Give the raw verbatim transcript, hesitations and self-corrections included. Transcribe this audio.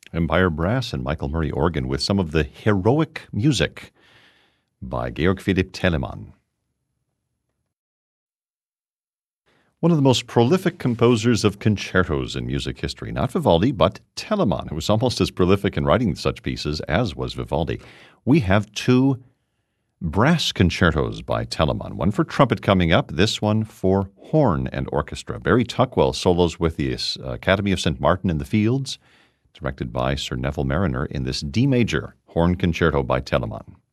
Empire Brass and Michael Murray organ with some of the heroic music by Georg Philipp Telemann. One of the most prolific composers of concertos in music history, not Vivaldi, but Telemann, who was almost as prolific in writing such pieces as was Vivaldi. We have two brass concertos by Telemann, one for trumpet coming up, this one for horn and orchestra. Barry Tuckwell solos with the Academy of Saint Martin in the Fields, directed by Sir Neville Marriner in this D major horn concerto by Telemann.